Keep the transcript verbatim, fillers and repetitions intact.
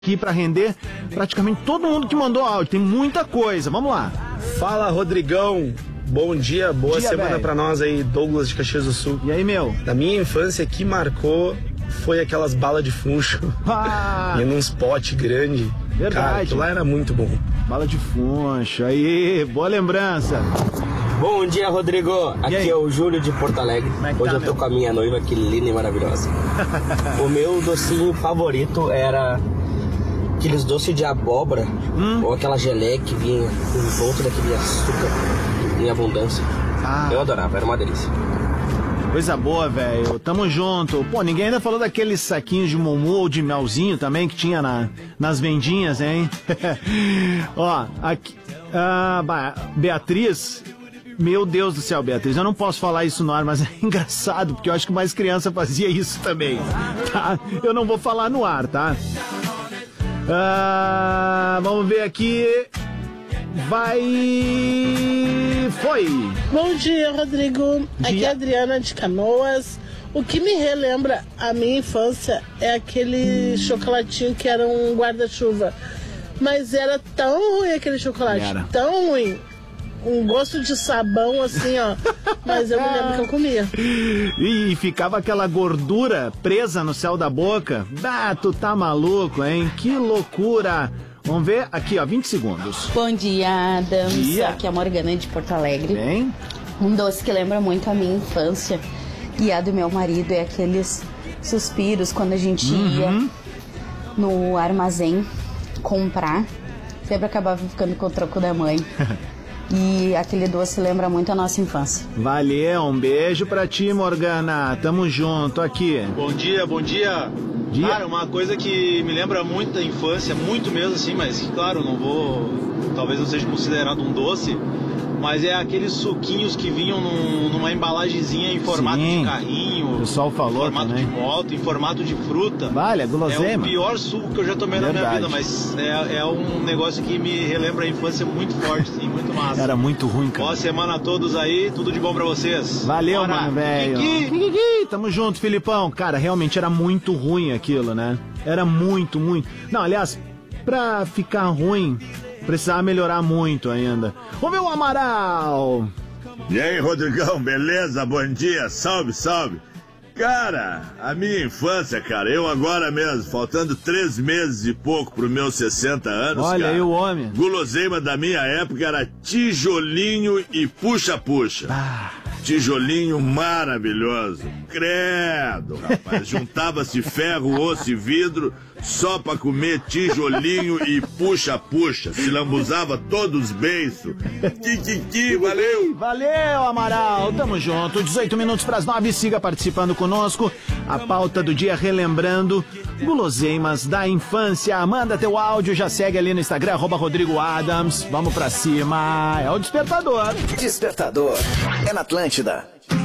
aqui para render praticamente todo mundo que mandou áudio. Tem muita coisa. Vamos lá. Fala, Rodrigão. Bom dia, boa dia, semana véio. Pra nós aí, Douglas de Caxias do Sul. E aí, meu? Da minha infância, que marcou foi aquelas balas de funcho. Ah, e num spot grande. verdade. Cara, aquilo lá era muito bom. Bala de funcho. Aí, boa lembrança. Bom dia, Rodrigo. Aqui é o Júlio de Porto Alegre. É Hoje tá, eu tô meu? com a minha noiva, que linda e maravilhosa. O meu docinho favorito era aqueles doces de abóbora, hum? ou aquela geleia que vinha em volta daquele açúcar em abundância. Ah. Eu adorava, era uma delícia. Coisa boa, velho. Tamo junto. Pô, ninguém ainda falou daqueles saquinhos de momu ou de melzinho também que tinha na, nas vendinhas, hein? Ó, aqui... Ah, Beatriz... Meu Deus do céu, Beatriz, eu não posso falar isso no ar, mas é engraçado, porque eu acho que mais criança fazia isso também, tá? Eu não vou falar no ar, tá? Ah, vamos ver aqui... Vai... Foi! Bom dia, Rodrigo. Dia. Aqui é a Adriana de Canoas. O que me relembra a minha infância é aquele chocolatinho que era um guarda-chuva. Mas era tão ruim aquele chocolate, Era. tão ruim. Um gosto de sabão assim, ó. Mas eu me lembro que eu comia. E ficava aquela gordura presa no céu da boca. Ah, tu tá maluco, hein? Que loucura! Vamos ver aqui, ó, vinte segundos. Bom dia, Adams. Dia. Aqui é a Morgana de Porto Alegre. Bem? Um doce que lembra muito a minha infância e a do meu marido é aqueles suspiros quando a gente Uhum. ia no armazém comprar. Sempre acabava ficando com o troco da mãe. E aquele doce lembra muito a nossa infância. Valeu, um beijo pra ti, Morgana. Tamo junto aqui. Bom dia, bom dia. Dia. Cara, uma coisa que me lembra muito da infância, muito mesmo assim, mas claro, não vou, talvez não seja considerado um doce, mas é aqueles suquinhos que vinham num, numa embalagenzinha em formato Sim. de carrinho, O pessoal falou em formato também. de moto, em formato de fruta. Vale, é É guloseima. o pior suco que eu já tomei Verdade. na minha vida, mas é, é um negócio que me relembra a infância muito forte, sim, muito massa. Era muito ruim, cara. Boa semana a todos aí, tudo de bom pra vocês. Valeu, Bora. mano, velho. Kiki. Kiki, tamo junto, Filipão. Cara, realmente era muito ruim aquilo, né? Era muito, muito. Não, aliás, pra ficar ruim, precisava melhorar muito ainda. Vamos ver o Amaral. E aí, Rodrigão, beleza? Bom dia, salve, salve. Cara, a minha infância, cara, eu agora mesmo, faltando três meses e pouco pro meus sessenta anos, Olha cara, aí o homem. guloseima da minha época era tijolinho e puxa-puxa. Ah. Tijolinho maravilhoso. Credo, rapaz. Juntava-se ferro, osso e vidro só pra comer tijolinho e puxa-puxa. Se lambuzava todos os beiços. Kikiki, valeu! Valeu, Amaral. Tamo junto. dezoito minutos pras nove. Siga participando conosco. A pauta do dia relembrando guloseimas da infância. Manda teu áudio, já segue ali no Instagram, arroba Rodrigo Adams. Vamos pra cima. É o Despertador. Despertador. É na Atlântida.